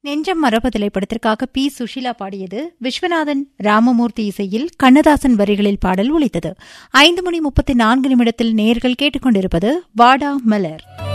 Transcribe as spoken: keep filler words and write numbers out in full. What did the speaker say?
நெஞ்சம் மரபதிலை படத்திற்காக பி சுஷீலா பாடியது. விஸ்வநாதன் ராமமூர்த்தி இசையில் கண்ணதாசன் வரிகளில் பாடல் ஒலித்தது. ஐந்து மணி முப்பத்தி நான்கு நிமிடத்தில் நேயர்கள் கேட்டுக்கொண்டிருப்பது வாடா மலர்.